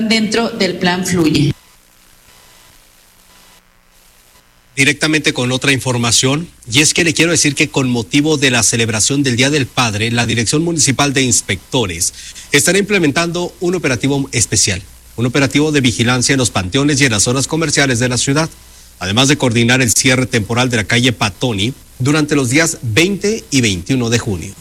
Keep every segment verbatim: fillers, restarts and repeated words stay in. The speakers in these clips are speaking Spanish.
dentro del plan Fluye. Directamente con otra información, y es que le quiero decir que con motivo de la celebración del Día del Padre, la Dirección Municipal de Inspectores estará implementando un operativo especial, un operativo de vigilancia en los panteones y en las zonas comerciales de la ciudad, además de coordinar el cierre temporal de la calle Patoni durante los días veinte y veintiuno de junio.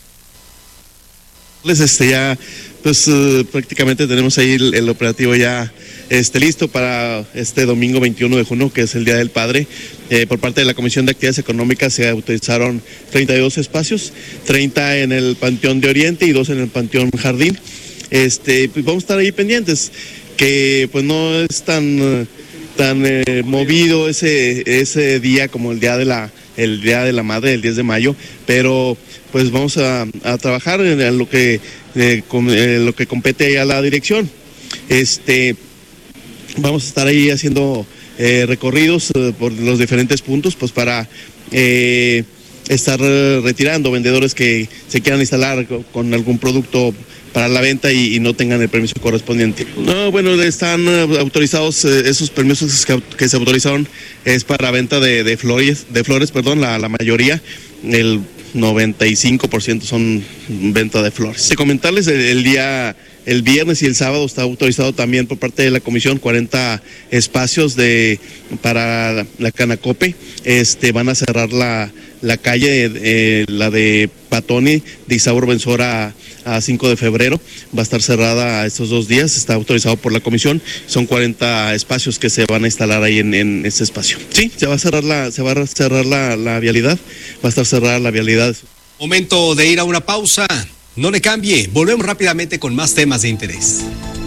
Este ya, pues uh, prácticamente tenemos ahí el, el operativo ya este, listo para este domingo veintiuno de junio, que es el Día del Padre. Eh, por parte de la Comisión de Actividades Económicas se autorizaron treinta y dos espacios, treinta en el Panteón de Oriente y dos en el Panteón Jardín. Este, pues vamos a estar ahí pendientes, que pues no es tan, tan eh, movido ese, ese día como el Día de la, el Día de la Madre, el diez de mayo, pero pues vamos a, a trabajar en lo que, eh, con, eh, lo que compete a la dirección. Este, vamos a estar ahí haciendo eh, recorridos eh, por los diferentes puntos, pues para eh, estar retirando vendedores que se quieran instalar con algún producto para la venta y, y no tengan el permiso correspondiente. No, bueno, están autorizados eh, esos permisos que, que se autorizaron es para venta de, de flores, de flores, perdón, la, la mayoría, el noventa y cinco por ciento son venta de flores. De comentarles, el, el día, el viernes y el sábado está autorizado también por parte de la comisión cuarenta espacios de para la, la Canacope. Este, van a cerrar la, la calle, eh, la de Patoni, de Isauro Benzora a cinco de febrero, va a estar cerrada estos dos días, está autorizado por la comisión, son cuarenta espacios que se van a instalar ahí en, en ese espacio. Sí, se va a cerrar la, se va a cerrar la, la vialidad, va a estar cerrada la vialidad. Momento de ir a una pausa, no le cambie, volvemos rápidamente con más temas de interés.